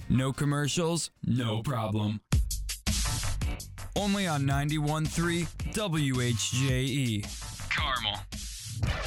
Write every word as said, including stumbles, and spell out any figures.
No commercials? No problem. Only on ninety-one point three W H J E. Carmel.